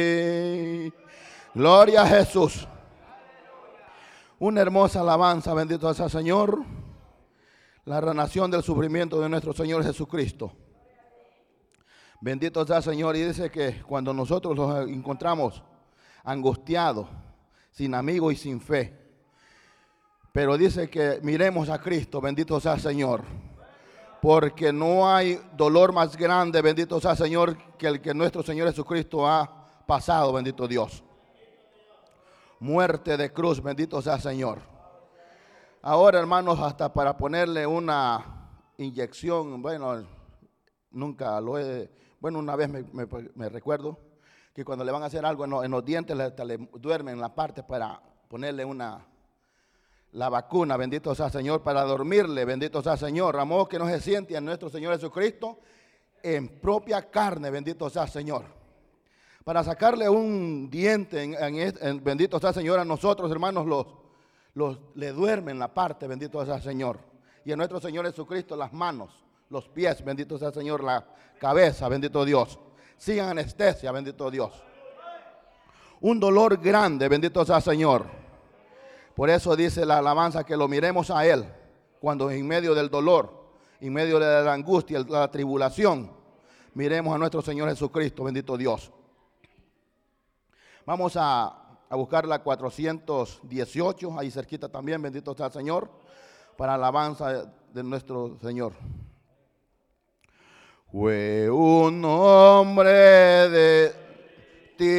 Gloria a Jesús. Una hermosa alabanza, bendito sea el Señor. La renación del sufrimiento de nuestro Señor Jesucristo. Bendito sea el Señor. Y dice que cuando nosotros los encontramos angustiados, sin amigos y sin fe, pero dice que miremos a Cristo, bendito sea el Señor, porque no hay dolor más grande, bendito sea el Señor, que el que nuestro Señor Jesucristo ha pasado, bendito Dios. Muerte de cruz, bendito sea el Señor. Ahora, hermanos, hasta para ponerle una inyección, bueno, nunca lo he, bueno, una vez me recuerdo que cuando le van a hacer algo en los dientes, le duermen en la parte para ponerle la vacuna, bendito sea el Señor, para dormirle, bendito sea el Señor. Amor que no se siente en nuestro Señor Jesucristo en propia carne, bendito sea el Señor. Para sacarle un diente, bendito sea el Señor, a nosotros, hermanos, le duermen la parte, bendito sea el Señor. Y a nuestro Señor Jesucristo las manos, los pies, bendito sea el Señor, la cabeza, bendito Dios. Sin anestesia, bendito Dios. Un dolor grande, bendito sea el Señor. Por eso dice la alabanza que lo miremos a Él cuando en medio del dolor, en medio de la angustia, la tribulación, miremos a nuestro Señor Jesucristo, bendito Dios. Vamos a buscar la 418, ahí cerquita también, bendito sea el Señor, para alabanza de nuestro Señor. Fue un hombre de